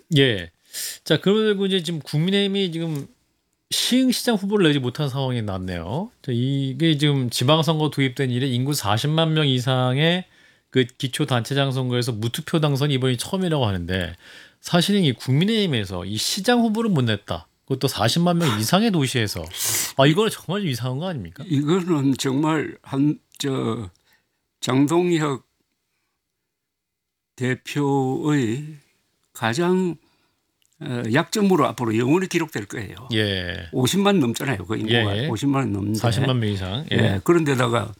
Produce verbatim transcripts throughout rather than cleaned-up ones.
예. 자 그리고 이제 지금 국민의힘이 지금 시흥시장 후보를 내지 못한 상황이 났네요. 자 이게 지금 지방선거 도입된 이래 인구 사십만 명 이상의 그 기초단체장 선거에서 무투표 당선이 이번이 처음이라고 하는데 사실은 이 국민의힘에서 이 시장 후보를 못 냈다. 그것도 사십만 명 이상의 도시에서 아 이거는 정말 좀 이상한 거 아닙니까? 이거는 정말 한 저 장동혁 대표의 가장 어, 약점으로 앞으로 영원히 기록될 거예요. 예. 오십만 넘잖아요. 그 인구가 예. 오십만 넘는데. 사십만 명 이상. 예. 예. 그런데다가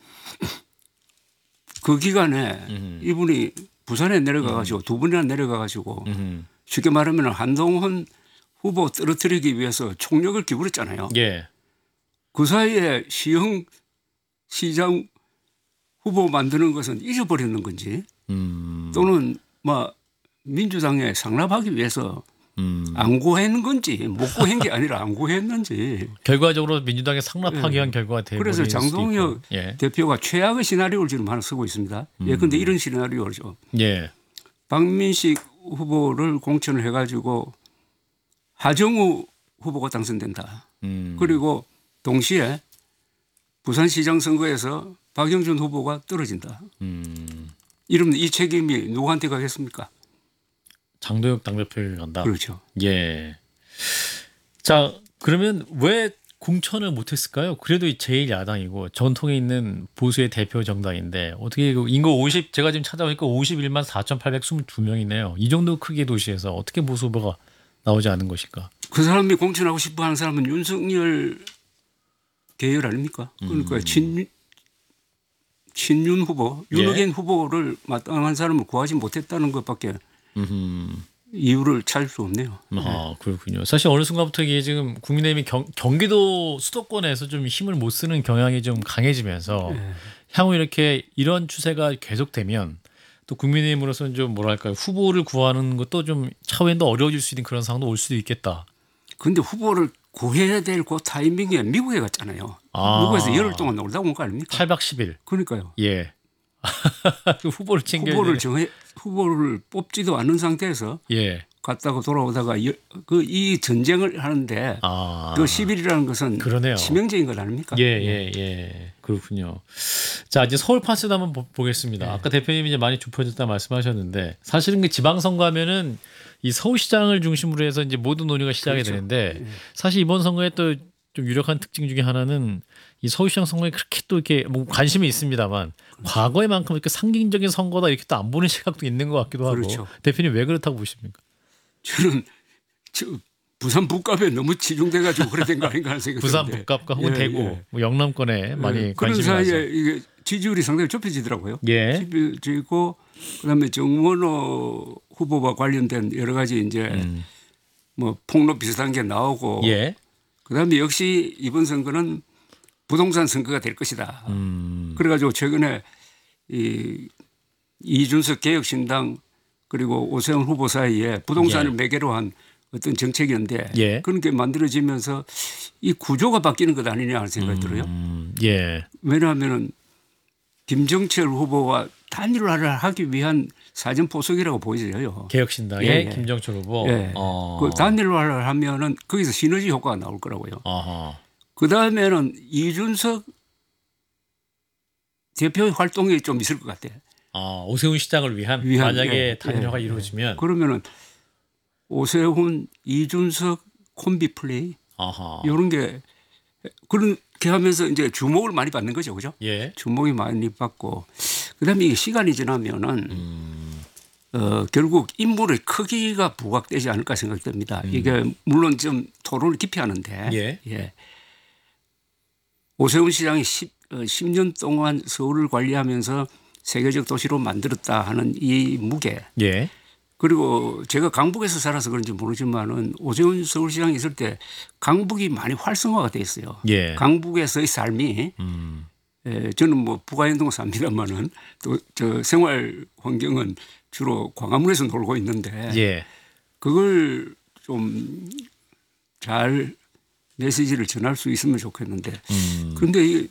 그 기간에 음. 이분이 부산에 내려가가지고 음. 두 번이나 내려가가지고 음. 쉽게 말하면 한동훈 후보 떨어뜨리기 위해서 총력을 기울였잖아요. 예. 그 사이에 시흥 시장 후보 만드는 것은 잊어버리는 건지 음. 또는 뭐 민주당에 상납하기 위해서 음. 안 구했는 건지 못 구한 게 아니라 안 구했는지. 결과적으로 민주당에 상납하기 위한 예. 결과가 되고 그래서 장동혁 예. 대표가 최악의 시나리오를 지금 하나 쓰고 있습니다. 음. 예컨대 이런 시나리오죠. 예. 박민식 후보를 공천을 해가지고 하정우 후보가 당선된다. 음. 그리고 동시에 부산시장 선거에서 박영준 후보가 떨어진다. 음. 이러면 이 책임이 누구한테 가겠습니까? 장동혁 당대표에 간다. 그렇죠. 예. 자 그러면 왜 공천을 못했을까요? 그래도 제일 야당이고 전통에 있는 보수의 대표 정당인데 어떻게 인구 오십 제가 지금 찾아보니까 오십일만 사천팔백이십이 명이네요. 이 정도 크기의 도시에서 어떻게 보수 후보가 나오지 않은 것일까? 그 사람이 공천하고 싶어하는 사람은 윤석열 계열 아닙니까? 그러니까 음. 친, 친윤 후보, 예. 윤석열 후보를 마땅한 사람을 구하지 못했다는 것밖에 음흠. 이유를 찾을 수 없네요. 아 그렇군요. 사실 어느 순간부터 이게 지금 국민의힘이 경, 경기도 수도권에서 좀 힘을 못 쓰는 경향이 좀 강해지면서 네. 향후 이렇게 이런 추세가 계속되면 또 국민의힘으로서는 좀 뭐랄까요 후보를 구하는 것도 좀 차후엔 더 어려워질 수 있는 그런 상황도 올 수도 있겠다. 그런데 후보를 구해야 될 그 타이밍에 미국에 갔잖아요. 아. 미국에서 열흘 동안 놀다 온 거 아닙니까? 팔 박 십 일. 그러니까요. 예. 그 후보를 챙겨야 후보를 되네. 정해 후보를 뽑지도 않은 상태에서 예. 갔다가 돌아오다가 그 이 전쟁을 하는데 아. 그 십 일이라는 것은 그러네요. 치명적인 것 아닙니까? 예, 예, 예. 그렇군요. 자, 이제 서울 파스도 한번 보, 보겠습니다. 네. 아까 대표님이 이제 많이 좁혀졌다 말씀하셨는데 사실은 그 지방선거 하면은 이 서울시장을 중심으로 해서 이제 모든 논의가 시작이 그렇죠. 되는데 네. 사실 이번 선거에 또 좀 유력한 특징 중에 하나는 이 서울시장 선거에 그렇게 또 이렇게 뭐 관심이 있습니다만 과거에만큼 이렇게 상징적인 선거다 이렇게 또 안 보는 시각도 있는 것 같기도 하고 그렇죠. 대표님 왜 그렇다고 보십니까? 저는 저 부산 부값에 너무 치중돼가지고 그래 된 거 아닌가 하는 생각이 부산 드는데. 북값과 혹은 예, 대구, 예. 뭐 영남권에 많이 예, 그런 관심이 사이에 가서 이게 지지율이 상당히 좁혀지더라고요. 예. 좁혀지고 그다음에 정원호 후보와 관련된 여러 가지 이제 음. 뭐 폭로 비슷한 게 나오고 예. 그다음에 역시 이번 선거는 부동산 선거가 될 것이다. 음. 그래가지고 최근에 이 이준석 개혁신당 그리고 오세훈 후보 사이에 부동산을 예. 매개로 한 어떤 정책이었는데 예. 그런 게 만들어지면서 이 구조가 바뀌는 것 아니냐 하는 생각이 음. 들어요. 예. 왜냐하면 김정철 후보와 단일화를 하기 위한 사전 포석이라고 보여져요. 개혁신당의 예, 예. 김정철 후보. 예. 어. 그 단일화를 하면은 거기서 시너지 효과가 나올 거라고요. 아하. 그 다음에는 이준석 대표의 활동이 좀 있을 것 같아. 아, 오세훈 시장을 위한, 위한, 만약에 예, 단일화가 예, 이루어지면 그러면은 오세훈, 이준석 콤비 플레이 아하. 이런 게 그렇게 하면서 이제 주목을 많이 받는 거죠, 그죠? 예. 주목이 많이 받고 그다음에 이게 시간이 지나면은 음. 어, 결국 인물의 크기가 부각되지 않을까 생각됩니다. 음. 이게 물론 좀 토론을 깊이 하는데 예. 예. 오세훈 시장이 십, 어, 십 년 동안 서울을 관리하면서 세계적 도시로 만들었다 하는 이 무게 예. 그리고 제가 강북에서 살아서 그런지 모르지만은 오세훈 서울시장이 있을 때 강북이 많이 활성화가 돼 있어요. 예. 강북에서의 삶이 음. 에, 저는 뭐 부가연동 삽니다만은 또 저 생활 환경은 주로 광화문에서 놀고 있는데 예. 그걸 좀 잘 메시지를 전할 수 있으면 좋겠는데 음. 그런데 이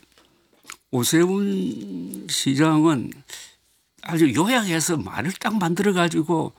오세훈 시장은 아주 요약해서 말을 딱 만들어 가지고